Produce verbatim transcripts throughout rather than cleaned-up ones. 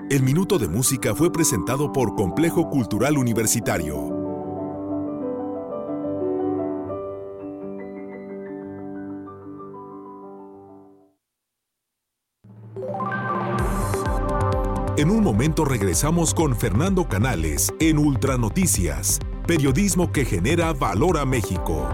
El Minuto de Música fue presentado por Complejo Cultural Universitario. En un momento regresamos con Fernando Canales en Ultranoticias, periodismo que genera valor a México.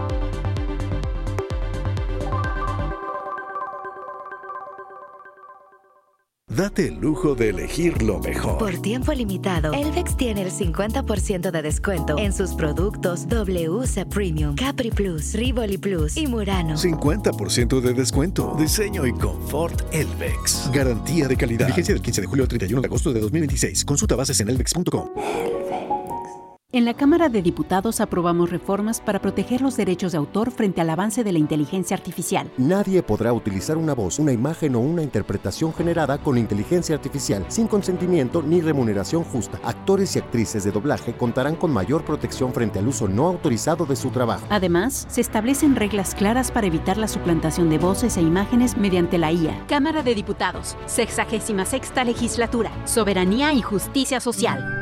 Date el lujo de elegir lo mejor. Por tiempo limitado, Elvex tiene el cincuenta por ciento de descuento en sus productos W C Premium, Capri Plus, Rivoli Plus y Murano. cincuenta por ciento de descuento. Diseño y confort Elvex. Garantía de calidad. Vigencia del quince de julio al treinta y uno de agosto de dos mil veintiséis. Consulta bases en elvex punto com. En la Cámara de Diputados aprobamos reformas para proteger los derechos de autor frente al avance de la inteligencia artificial. Nadie podrá utilizar una voz, una imagen o una interpretación generada con inteligencia artificial sin consentimiento ni remuneración justa. Actores y actrices de doblaje contarán con mayor protección frente al uso no autorizado de su trabajo. Además, se establecen reglas claras para evitar la suplantación de voces e imágenes mediante la I A. Cámara de Diputados, sexagésima sexta legislatura, soberanía y justicia social.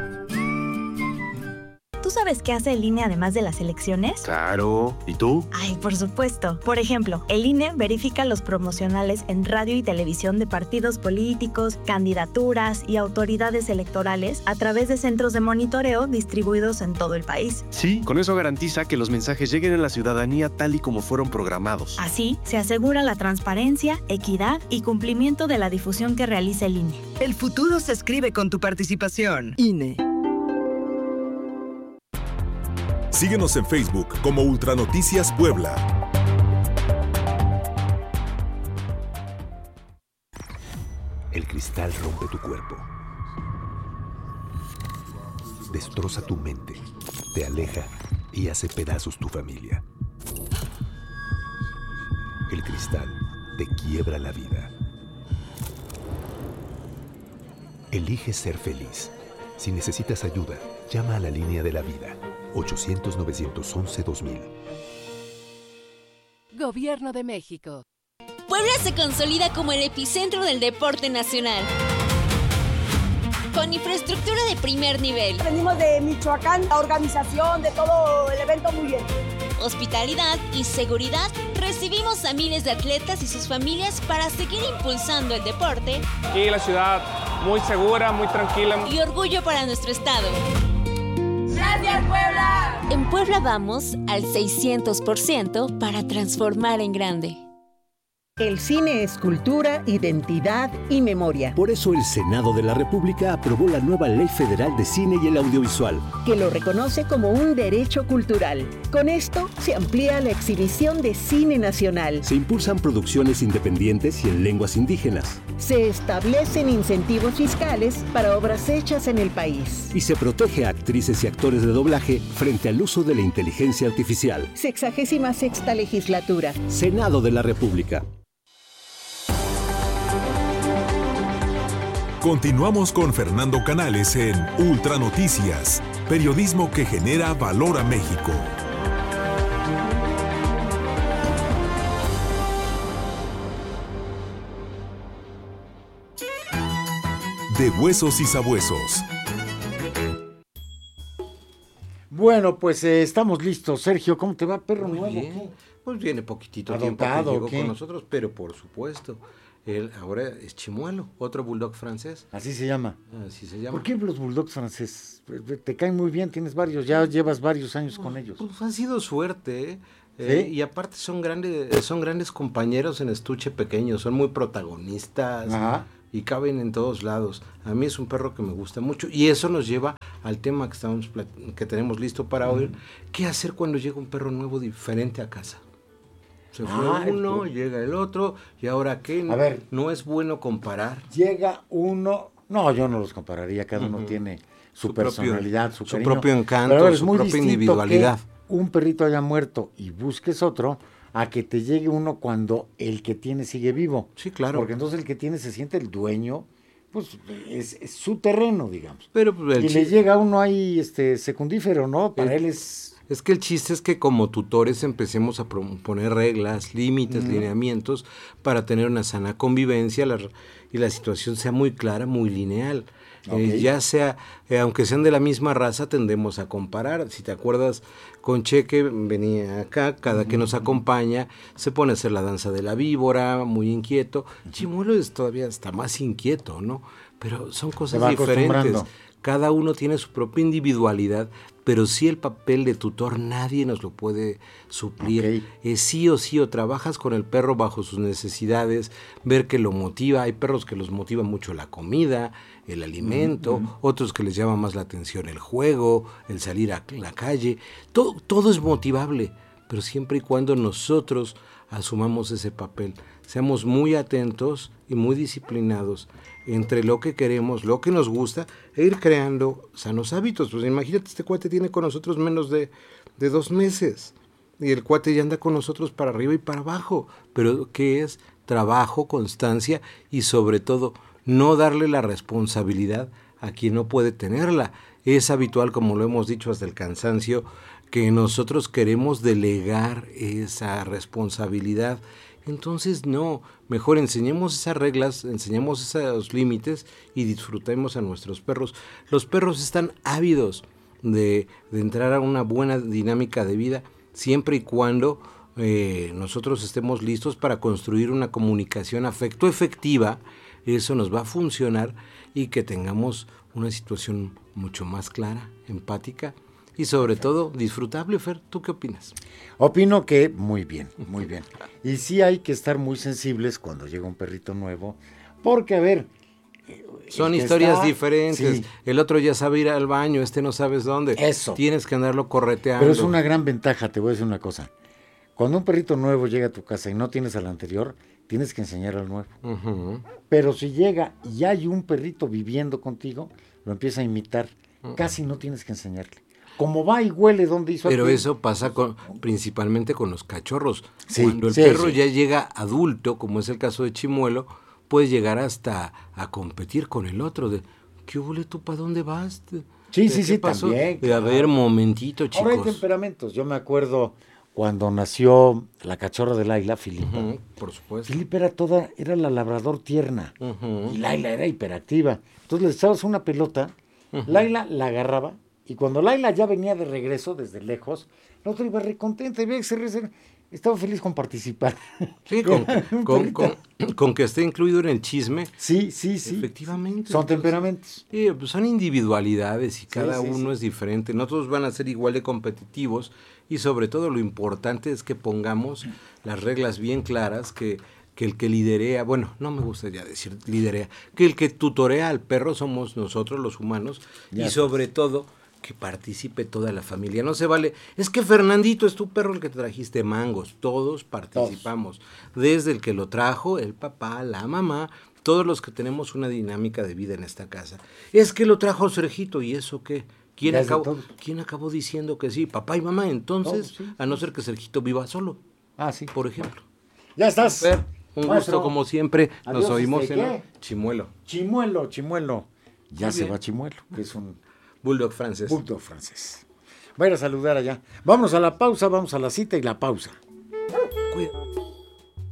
¿Tú sabes qué hace el I N E además de las elecciones? Claro. ¿Y tú? Ay, por supuesto. Por ejemplo, el I N E verifica los promocionales en radio y televisión de partidos políticos, candidaturas y autoridades electorales a través de centros de monitoreo distribuidos en todo el país. Sí, con eso garantiza que los mensajes lleguen a la ciudadanía tal y como fueron programados. Así, se asegura la transparencia, equidad y cumplimiento de la difusión que realiza el I N E. El futuro se escribe con tu participación. I N E. Síguenos en Facebook como Ultranoticias Puebla. El cristal rompe tu cuerpo. Destroza tu mente, te aleja y hace pedazos tu familia. El cristal te quiebra la vida. Elige ser feliz. Si necesitas ayuda, llama a la línea de la vida. ochocientos, novecientos once, dos mil. Gobierno de México. Puebla se consolida como el epicentro del deporte nacional. Con infraestructura de primer nivel. Venimos de Michoacán, la organización de todo el evento muy bien. Hospitalidad y seguridad. Recibimos a miles de atletas y sus familias para seguir impulsando el deporte. Aquí la ciudad muy segura, muy tranquila. Y orgullo para nuestro estado. ¡Gracias, Puebla! En Puebla vamos al seiscientos por ciento para transformar en grande. El cine es cultura, identidad y memoria. Por eso el Senado de la República aprobó la nueva Ley Federal de Cine y el Audiovisual, que lo reconoce como un derecho cultural. Con esto se amplía la exhibición de cine nacional. Se impulsan producciones independientes y en lenguas indígenas. Se establecen incentivos fiscales para obras hechas en el país. Y se protege a actrices y actores de doblaje frente al uso de la inteligencia artificial. Sexagésima sexta legislatura. Senado de la República. Continuamos con Fernando Canales en Ultranoticias, periodismo que genera valor a México. De huesos y sabuesos. Bueno, pues eh, estamos listos. Sergio, ¿cómo te va, perro nuevo? Bien. Pues viene poquitito ¿Adoptado, tiempo que llegó qué? con nosotros, pero por supuesto. Él ahora es Chimuelo, otro bulldog francés. Así se llama. Así se llama. ¿Por qué los bulldogs franceses? Te caen muy bien, tienes varios, ya llevas varios años pues, con ellos. Pues ha sido suerte, ¿eh? ¿Sí? Eh, y aparte son grandes, son grandes compañeros en estuche pequeño, son muy protagonistas. Ajá. Y caben en todos lados. A mí es un perro que me gusta mucho y eso nos lleva al tema que estamos que tenemos listo para hoy. ¿Qué hacer cuando llega un perro nuevo diferente a casa? Se fue ah, uno, el... llega el otro, y ahora qué, a ver, no es bueno comparar. Llega uno, no, yo no los compararía, cada uno uh-huh. tiene su, su personalidad, propio, su, su cariño, propio encanto, pero, ver, su muy propia individualidad. Que un perrito haya muerto y busques otro, a que te llegue uno cuando el que tiene sigue vivo. Sí, claro. Porque entonces el que tiene se siente el dueño, pues es, es su terreno, digamos. Pero pues, y el... le llega uno ahí este secundífero, ¿no? Para el... él es Es que el chiste es que como tutores empecemos a poner reglas, límites, uh-huh. lineamientos para tener una sana convivencia la, y la situación sea muy clara, muy lineal. Okay. Eh, ya sea, eh, aunque sean de la misma raza, tendemos a comparar. Si te acuerdas, con Cheque venía acá, cada uh-huh. que nos acompaña se pone a hacer la danza de la víbora, muy inquieto. Uh-huh. Chimuelo es todavía está más inquieto, ¿no? Pero son cosas diferentes. Cada uno tiene su propia individualidad, pero sí el papel de tutor nadie nos lo puede suplir. Okay. Es sí o sí, o trabajas con el perro bajo sus necesidades, ver que lo motiva. Hay perros que los motiva mucho la comida, el alimento, uh-huh. otros que les llama más la atención el juego, el salir a la calle. Todo, todo es motivable, pero siempre y cuando nosotros asumamos ese papel, seamos muy atentos y muy disciplinados entre lo que queremos, lo que nos gusta, e ir creando sanos hábitos. Pues imagínate, este cuate tiene con nosotros menos de, de dos meses, y el cuate ya anda con nosotros para arriba y para abajo. Pero ¿qué es? Trabajo, constancia y sobre todo, no darle la responsabilidad a quien no puede tenerla. Es habitual, como lo hemos dicho hasta el cansancio, que nosotros queremos delegar esa responsabilidad. Entonces no, mejor enseñemos esas reglas, enseñemos esos límites y disfrutemos a nuestros perros. Los perros están ávidos de, de entrar a una buena dinámica de vida, siempre y cuando eh, nosotros estemos listos para construir una comunicación afecto efectiva. Eso nos va a funcionar y que tengamos una situación mucho más clara, empática y sobre todo disfrutable. Fer, ¿tú qué opinas? Opino que muy bien, muy bien. Y sí hay que estar muy sensibles cuando llega un perrito nuevo, porque a ver... Son historias está, diferentes. Sí. El otro ya sabe ir al baño, este no sabes dónde. Eso. Tienes que andarlo correteando. Pero es una gran ventaja, te voy a decir una cosa. Cuando un perrito nuevo llega a tu casa y no tienes al anterior, tienes que enseñar al nuevo. Uh-huh. Pero si llega y hay un perrito viviendo contigo, lo empieza a imitar. Uh-huh. Casi no tienes que enseñarle. Como va y huele donde hizo. Pero eso pasa con, principalmente con los cachorros. Sí, Cuando el sí, perro sí. ya llega adulto, como es el caso de Chimuelo, puede llegar hasta a competir con el otro. De, ¿qué huele tú? ¿Para dónde vas? Sí, sí, sí, pasó? también. De, a ver, momentito, chicos. Ahora hay temperamentos. Yo me acuerdo cuando nació la cachorra de Laila, Filipa. Uh-huh, por supuesto. Filipa era toda, era la labrador tierna. Uh-huh. Y Laila era hiperactiva. Entonces le echabas una pelota, uh-huh. Laila la agarraba. Y cuando Laila ya venía de regreso desde lejos, la otra iba recontenta, y estaba feliz con participar. Sí, con, con, con, con que esté incluido en el chisme. Sí, sí, sí. Efectivamente. Son temperamentos. Sí, pues son individualidades y cada sí, sí, uno sí. es diferente. No todos van a ser igual de competitivos y sobre todo lo importante es que pongamos las reglas bien claras, que... que el que liderea, bueno, no me gusta ya decir liderea, que el que tutorea al perro somos nosotros los humanos ya y sobre pues. todo que participe toda la familia. No se vale, es que Fernandito es tu perro el que te trajiste mangos, todos participamos, todos. Desde el que lo trajo, el papá, la mamá, todos los que tenemos una dinámica de vida en esta casa. Es que lo trajo Sergito, ¿y eso qué? ¿Quién, acabó, ¿Quién acabó diciendo que sí? Papá y mamá, entonces, todos, sí. a no ser que Sergito viva solo. Ah, sí. Por ejemplo. Ya estás. Ver, un Maestro. gusto como siempre. Adiós, nos oímos este, en ¿qué? Chimuelo. Chimuelo, Chimuelo. Ya Muy se bien. va Chimuelo, que es un... Bulldog francés. Bulldog francés. Voy a ir a saludar allá. Vamos a la pausa, vamos a la cita y la pausa. Cuida.